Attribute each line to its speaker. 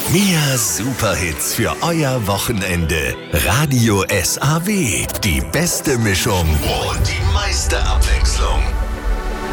Speaker 1: Mehr Superhits für euer Wochenende. Radio SAW. Die beste Mischung und die meiste Abwechslung.